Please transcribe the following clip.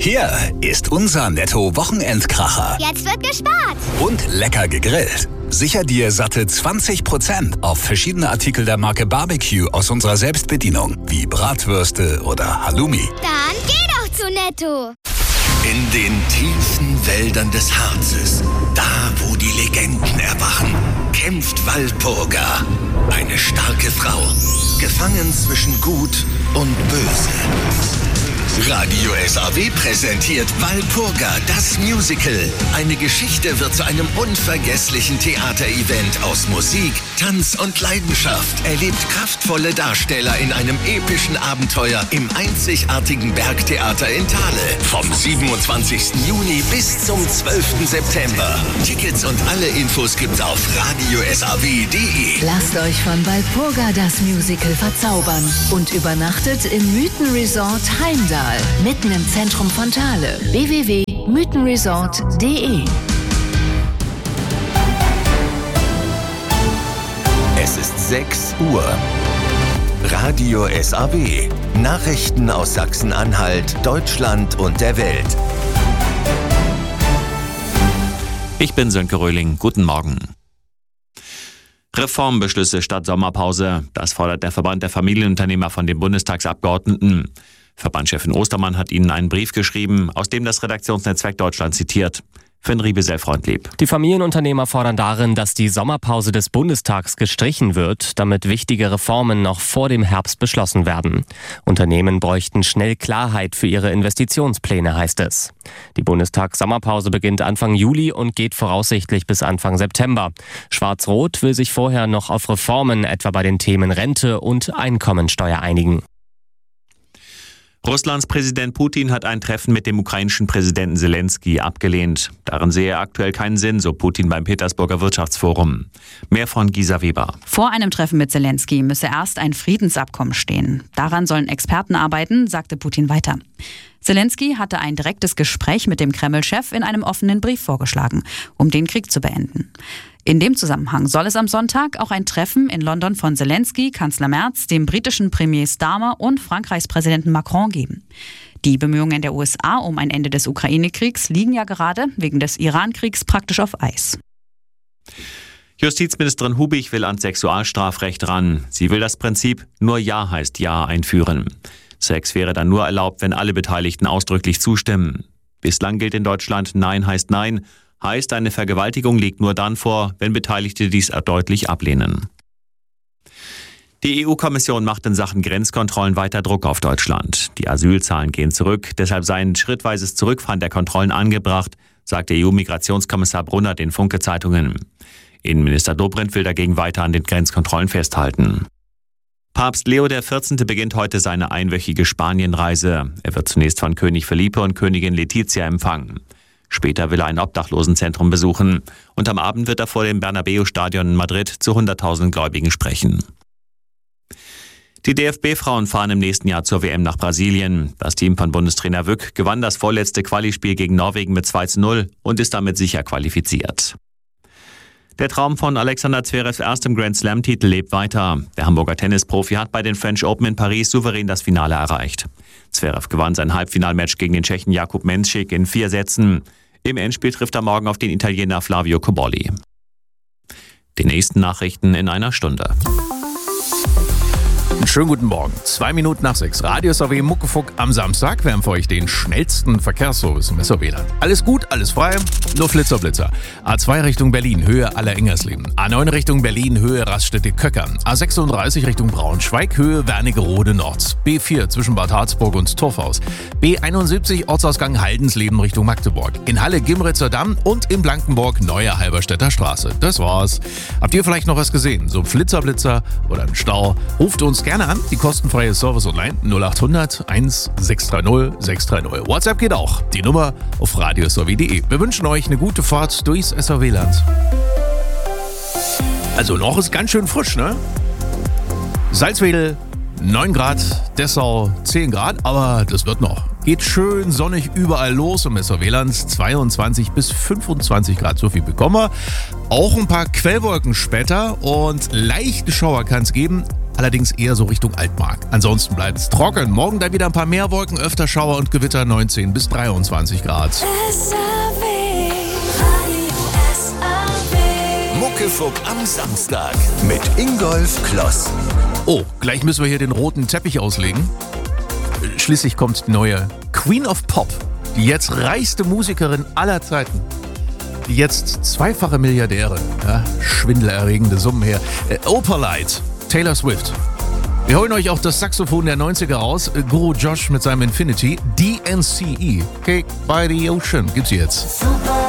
Hier ist unser Netto-Wochenendkracher. Jetzt wird gespart. Und lecker gegrillt. Sicher dir satte 20% auf verschiedene Artikel der Marke Barbecue aus unserer Selbstbedienung, wie Bratwürste oder Halloumi. Dann geh doch zu Netto. In den tiefen Wäldern des Harzes, da wo die Legenden erwachen, kämpft Walpurga, eine starke Frau, gefangen zwischen Gut und Böse. Radio SAW präsentiert Walpurga, das Musical. Eine Geschichte wird zu einem unvergesslichen Theaterevent aus Musik, Tanz und Leidenschaft. Erlebt kraftvolle Darsteller in einem epischen Abenteuer im einzigartigen Bergtheater in Thale. Vom 27. Juni bis zum 12. September. Tickets und alle Infos gibt's auf radiosaw.de. Lasst euch von Walpurga das Musical verzaubern und übernachtet im Mythenresort Heimdall. Mitten im Zentrum von Thale. www.mythenresort.de. Es ist 6 Uhr. Radio SAW. Nachrichten aus Sachsen-Anhalt, Deutschland und der Welt. Ich bin Sönke Röhling. Guten Morgen. Reformbeschlüsse statt Sommerpause. Das fordert der Verband der Familienunternehmer von den Bundestagsabgeordneten. Verbandschefin Ostermann hat ihnen einen Brief geschrieben, aus dem das Redaktionsnetzwerk Deutschland zitiert. Finn Riebesell-Freundlieb. Die Familienunternehmer fordern darin, dass die Sommerpause des Bundestags gestrichen wird, damit wichtige Reformen noch vor dem Herbst beschlossen werden. Unternehmen bräuchten schnell Klarheit für ihre Investitionspläne, heißt es. Die Bundestags-Sommerpause beginnt Anfang Juli und geht voraussichtlich bis Anfang September. Schwarz-Rot will sich vorher noch auf Reformen, etwa bei den Themen Rente und Einkommensteuer, einigen. Russlands Präsident Putin hat ein Treffen mit dem ukrainischen Präsidenten Zelensky abgelehnt. Darin sehe er aktuell keinen Sinn, so Putin beim Petersburger Wirtschaftsforum. Mehr von Gisa Weber. Vor einem Treffen mit Zelensky müsse erst ein Friedensabkommen stehen. Daran sollen Experten arbeiten, sagte Putin weiter. Zelensky hatte ein direktes Gespräch mit dem Kreml-Chef in einem offenen Brief vorgeschlagen, um den Krieg zu beenden. In dem Zusammenhang soll es am Sonntag auch ein Treffen in London von Zelensky, Kanzler Merz, dem britischen Premier Starmer und Frankreichs Präsidenten Macron geben. Die Bemühungen der USA um ein Ende des Ukraine-Kriegs liegen ja gerade wegen des Iran-Kriegs praktisch auf Eis. Justizministerin Hubig will ans Sexualstrafrecht ran. Sie will das Prinzip "Nur Ja heißt Ja" einführen. Sex wäre dann nur erlaubt, wenn alle Beteiligten ausdrücklich zustimmen. Bislang gilt in Deutschland "Nein heißt Nein", heißt, eine Vergewaltigung liegt nur dann vor, wenn Beteiligte dies deutlich ablehnen. Die EU-Kommission macht in Sachen Grenzkontrollen weiter Druck auf Deutschland. Die Asylzahlen gehen zurück, deshalb sei ein schrittweises Zurückfahren der Kontrollen angebracht, sagt der EU-Migrationskommissar Brunner den Funke-Zeitungen. Innenminister Dobrindt will dagegen weiter an den Grenzkontrollen festhalten. Papst Leo XIV. Beginnt heute seine einwöchige Spanienreise. Er wird zunächst von König Felipe und Königin Letizia empfangen. Später will er ein Obdachlosenzentrum besuchen. Und am Abend wird er vor dem Bernabeu-Stadion in Madrid zu 100.000 Gläubigen sprechen. Die DFB-Frauen fahren im nächsten Jahr zur WM nach Brasilien. Das Team von Bundestrainer Wück gewann das vorletzte Qualispiel gegen Norwegen mit 2:0 und ist damit sicher qualifiziert. Der Traum von Alexander Zverevs erstem Grand-Slam-Titel lebt weiter. Der Hamburger Tennisprofi hat bei den French Open in Paris souverän das Finale erreicht. Zverev gewann sein Halbfinalmatch gegen den Tschechen Jakub Menšík in 4 Sätzen. Im Endspiel trifft er morgen auf den Italiener Flavio Cobolli. Die nächsten Nachrichten in einer Stunde. Einen schönen guten Morgen. 2 Minuten nach 6. Radio SAW Muckefuck am Samstag. Wir haben für euch den schnellsten Verkehrsservice im SAW-Land. Alles gut, alles frei, nur Flitzer. A2 Richtung Berlin, Höhe Allerengers-Leben. A9 Richtung Berlin, Höhe Raststätte-Köckern. A36 Richtung Braunschweig, Höhe Wernigerode Nord. B4 zwischen Bad Harzburg und Torfhaus. B71 Ortsausgang Haldensleben Richtung Magdeburg. In Halle Gimritzer Damm und in Blankenburg Neue Halberstädter Straße. Das war's. Habt ihr vielleicht noch was gesehen? So ein Flitzer oder ein Stau? Ruft uns gerne an, die kostenfreie Service-Online 0800 1630 630. WhatsApp geht auch, die Nummer auf radiosaw.de. Wir wünschen euch eine gute Fahrt durchs SAW-Land. Also noch ist ganz schön frisch, ne? Salzwedel 9 Grad, Dessau 10 Grad, aber das wird noch. Geht schön sonnig überall los im SAW-Land, 22 bis 25 Grad, so viel bekommen wir. Auch ein paar Quellwolken später und leichte Schauer kann es geben. allerdings eher so Richtung Altmark. Ansonsten bleibt es trocken. Morgen dann wieder ein paar mehr Wolken, öfter Schauer und Gewitter, 19 bis 23 Grad. Muckefuck am Samstag mit Ingolf Kloss. Oh, gleich müssen wir hier den roten Teppich auslegen. Schließlich kommt die neue Queen of Pop, die jetzt reichste Musikerin aller Zeiten. Die jetzt zweifache Milliardärin. Ja, schwindelerregende Summen her. Opalite, Taylor Swift. Wir holen euch auch das Saxophon der 90er raus. Guru Josh mit seinem Infinity. DNCE, Cake by the Ocean, gibt's jetzt.